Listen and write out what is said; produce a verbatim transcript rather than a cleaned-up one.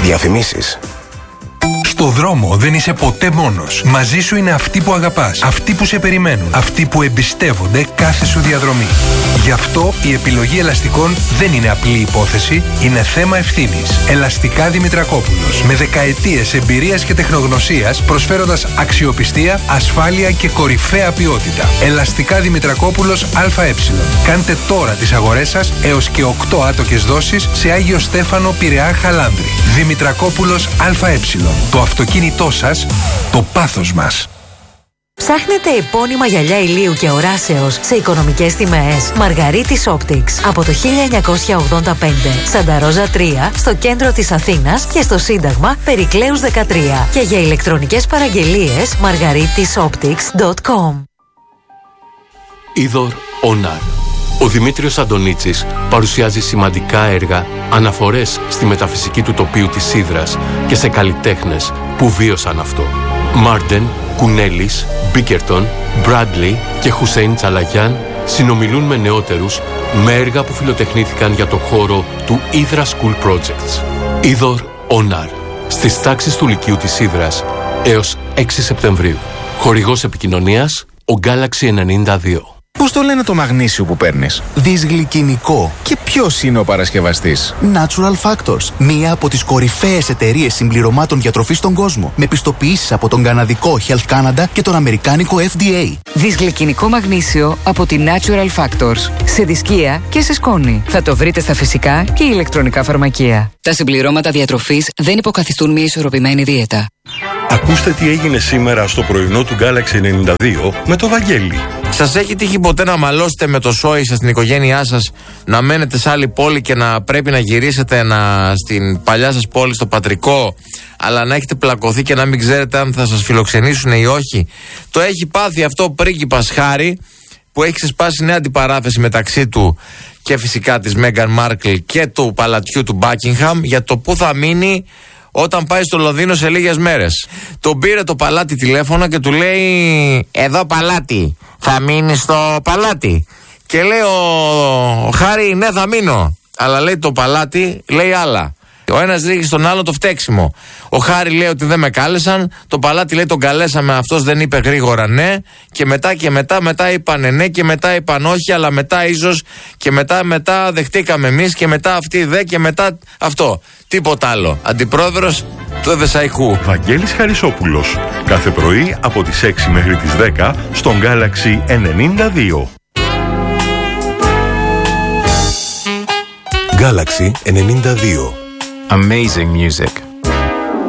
Διαφημίσεις. Στο δρόμο δεν είσαι ποτέ μόνος. Μαζί σου είναι αυτοί που αγαπάς, αυτοί που σε περιμένουν, αυτοί που εμπιστεύονται κάθε σου διαδρομή. Γι' αυτό η επιλογή ελαστικών δεν είναι απλή υπόθεση, είναι θέμα ευθύνης. Ελαστικά Δημητρακόπουλος. Με δεκαετίες εμπειρίας και τεχνογνωσίας, προσφέροντας αξιοπιστία, ασφάλεια και κορυφαία ποιότητα. Ελαστικά Δημητρακόπουλος ΑΕ. Κάντε τώρα τις αγορές σας έως και οκτώ άτοκες δόσεις σε Άγιο Στέφανο, Πειραιά, Χαλάνδρη. Δημητρακόπουλος ΑΕ. Το αυτοκίνητό σας, το πάθος μας. Ψάχνετε επώνυμα γυαλιά ηλίου και οράσεως σε οικονομικές τιμές? Μαργαρίτης Optics από το χίλια εννιακόσια ογδόντα πέντε. Σανταρόζα τρία στο κέντρο της Αθήνας και στο Σύνταγμα Περικλέους δεκατρία. Και για ηλεκτρονικές παραγγελίες μαργαρίτης όπτικς τελεία κομ. Είδωρ Ονάρ. Ο Δημήτριος Αντωνίτσης παρουσιάζει σημαντικά έργα, αναφορές στη μεταφυσική του τοπίου της Ύδρας και σε καλλιτέχνες που βίωσαν αυτό. Μάρντεν, Κουνέλης, Μπίκερτον, Μπράντλι και Χουσέιν Τσαλαγιάν συνομιλούν με νεότερους με έργα που φιλοτεχνήθηκαν για το χώρο του Ύδρα School Projects. Είδωρ Ονάρ. Στις τάξεις του Λυκείου της Ύδρας έως έξι Σεπτεμβρίου. Χορηγός επικοινωνίας, ο Galaxy ενενήντα δύο. Πώς το λένε το μαγνήσιο που παίρνεις? Δυσγλυκινικό. Και ποιος είναι ο παρασκευαστής? Natural Factors. Μία από τις κορυφαίες εταιρείες συμπληρωμάτων διατροφής στον κόσμο. Με πιστοποιήσεις από τον καναδικό Health Canada και τον αμερικάνικο F D A. Δυσγλυκινικό μαγνήσιο από τη Natural Factors. Σε δισκία και σε σκόνη. Θα το βρείτε στα φυσικά και ηλεκτρονικά φαρμακεία. Τα συμπληρώματα διατροφής δεν υποκαθιστούν μια ισορροπημένη δίαιτα. Ακούστε τι έγινε σήμερα στο πρωινό του Galaxy ενενήντα δύο με το Βαγγέλη. Σας έχει τύχει ποτέ να μαλώσετε με το σόι σας, στην οικογένειά σας, να μένετε σε άλλη πόλη και να πρέπει να γυρίσετε να, στην παλιά σας πόλη, στο πατρικό, αλλά να έχετε πλακωθεί και να μην ξέρετε αν θα σας φιλοξενήσουν ή όχι? Το έχει πάθει αυτό ο πρίγκιπας Χάρη, που έχει ξεσπάσει νέα αντιπαράθεση μεταξύ του και φυσικά της Μέγαν Μάρκλ και του παλατιού του Μπάκιγχαμ για το που θα μείνει όταν πάει στο Λονδίνο σε λίγες μέρες. Τον πήρε το παλάτι τηλέφωνο και του λέει: εδώ παλάτι, θα μείνει στο παλάτι? Και λέει ο, ο Χάρη: ναι, θα μείνω. Αλλά λέει το παλάτι, λέει άλλα. Ο ένας ρίχνει στον άλλο το φταίξιμο. Ο Χάρη λέει ότι δεν με κάλεσαν. Το παλάτι λέει τον καλέσαμε, αυτός δεν είπε γρήγορα ναι. Και μετά και μετά, μετά είπανε ναι και μετά είπαν όχι. Αλλά μετά ίσως και μετά, μετά δεχτήκαμε εμείς και μετά αυτή δε και μετά αυτό. Τίποτα άλλο. Αντιπρόεδρος του Εδεσαϊκού. Βαγγέλης Χαρισόπουλος. Κάθε πρωί από τις έξι μέχρι τις δέκα στον Galaxy ενενήντα δύο. Galaxy ενενήντα δύο. Amazing music.